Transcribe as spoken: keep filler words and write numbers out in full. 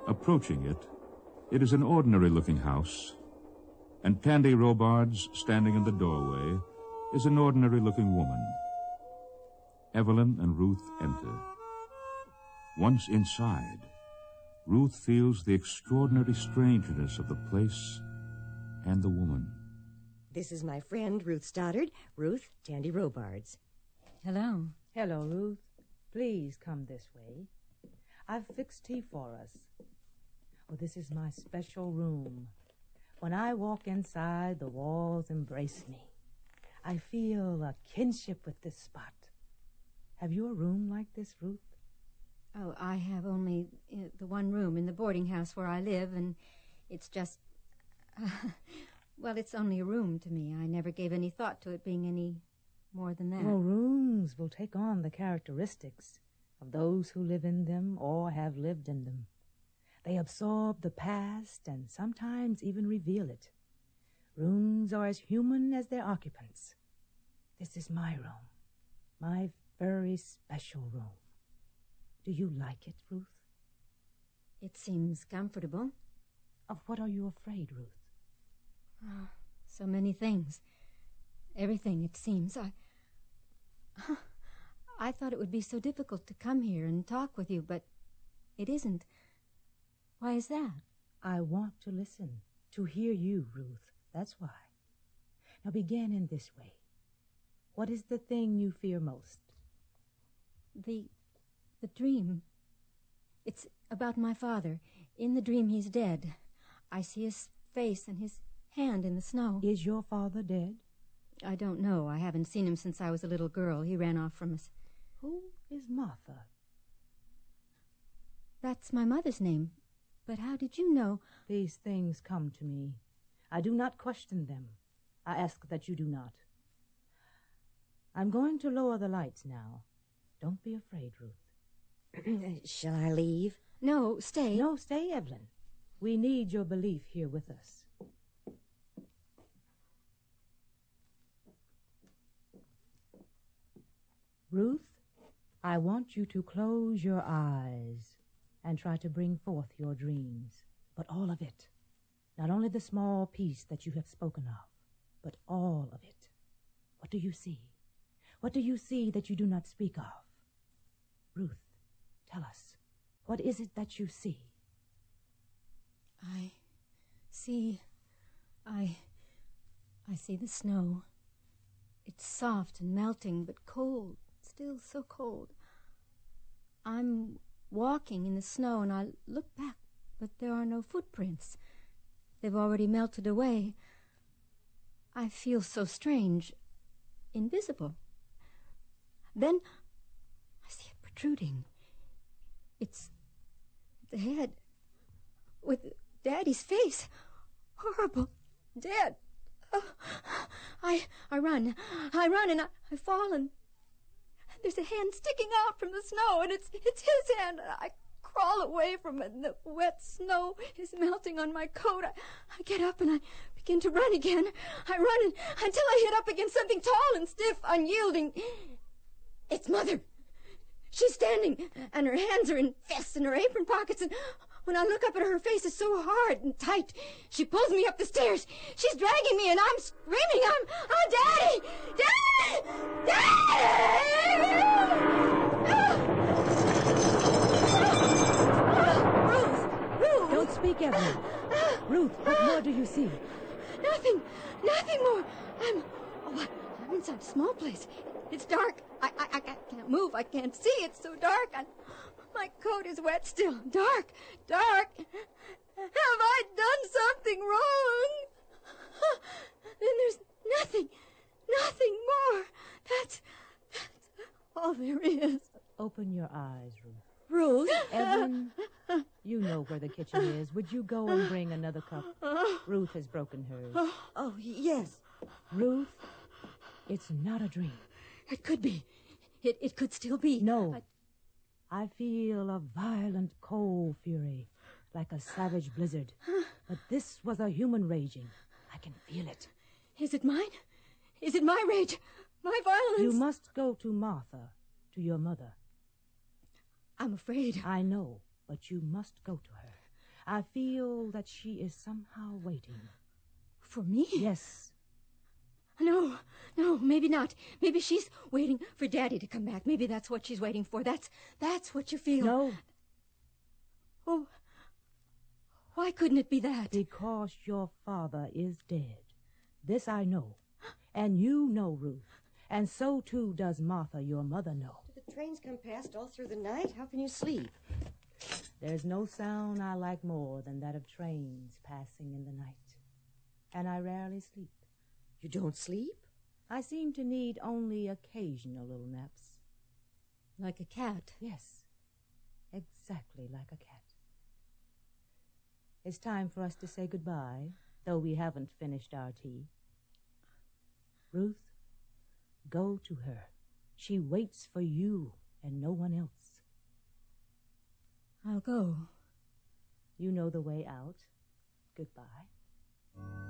Approaching it, it is an ordinary-looking house, and Tandy Robards, standing in the doorway, is an ordinary-looking woman. Evelyn and Ruth enter. Once inside, Ruth feels the extraordinary strangeness of the place and the woman. This is my friend, Ruth Stoddard. Ruth, Tandy Robards. Hello. Hello, Ruth. Please come this way. I've fixed tea for us. Oh, this is my special room. When I walk inside, the walls embrace me. I feel a kinship with this spot. Have you a room like this, Ruth? Oh, I have only uh, the one room in the boarding house where I live, and it's just... Uh, well, it's only a room to me. I never gave any thought to it being any more than that. Well, rooms will take on the characteristics of those who live in them or have lived in them. They absorb the past and sometimes even reveal it. Rooms are as human as their occupants. This is my room, my very special room. Do you like it, Ruth? It seems comfortable. Of what are you afraid, Ruth? Oh, so many things. Everything, it seems. I... I thought it would be so difficult to come here and talk with you, but it isn't. Why is that? I want to listen, to hear you, Ruth. That's why. Now begin in this way. What is the thing you fear most? The... the dream. It's about my father. In the dream, he's dead. I see his face and his hand in the snow. Is your father dead? I don't know. I haven't seen him since I was a little girl. He ran off from us. Who is Martha? That's my mother's name. But how did you know? These things come to me. I do not question them. I ask that you do not. I'm going to lower the lights now. Don't be afraid, Ruth. Shall I leave? No, stay. No, stay, Evelyn. We need your belief here with us. Ruth, I want you to close your eyes and try to bring forth your dreams, but all of it. Not only the small piece that you have spoken of, but all of it. What do you see? What do you see that you do not speak of? Ruth, tell us, what is it that you see? I see... I... I see the snow. It's soft and melting, but cold, still so cold. I'm walking in the snow, and I look back, but there are no footprints. They've already melted away. I feel so strange, invisible. Then I see it protruding. It's the head with Daddy's face. Horrible. Dead. Oh, I I run. I run and I, I fall, and there's a hand sticking out from the snow, and it's it's his hand. I crawl away from it, and the wet snow is melting on my coat. I, I get up and I begin to run again. I run and, until I hit up against something tall and stiff, unyielding. It's Mother. She's standing, and her hands are in fists in her apron pockets, and when I look up at her, her face is so hard and tight. She pulls me up the stairs. She's dragging me, and I'm screaming. I'm, oh, Daddy! Daddy! Daddy! Ruth! Ruth! Don't speak, Evelyn. Ruth, what more do you see? Nothing. Nothing more. I'm, oh, I'm inside a small place. It's dark. I, I, I can't move. I can't see. It's so dark. I, my coat is wet still. Dark. Dark. Have I done something wrong? Then there's nothing. Nothing more. That's, that's all there is. Open your eyes, Ruth. Ruth? Evelyn, you know where the kitchen is. Would you go and bring another cup? Ruth has broken hers. Oh, yes. Ruth, it's not a dream. It could be. It it could still be. No. I... I feel a violent cold fury, like a savage blizzard. But this was a human raging. I can feel it. Is it mine? Is it my rage? My violence? You must go to Martha, to your mother. I'm afraid. I know, but you must go to her. I feel that she is somehow waiting. For me? Yes. No, no, maybe not. Maybe she's waiting for Daddy to come back. Maybe that's what she's waiting for. That's that's what you feel. No. Oh, why couldn't it be that? Because your father is dead. This I know. And you know, Ruth. And so, too, does Martha, your mother, know. Do the trains come past all through the night? How can you sleep? There's no sound I like more than that of trains passing in the night. And I rarely sleep. You don't sleep? I seem to need only occasional little naps. Like a cat. Yes, exactly like a cat. It's time for us to say goodbye, though we haven't finished our tea. Ruth, go to her. She waits for you and no one else. I'll go. You know the way out. Goodbye.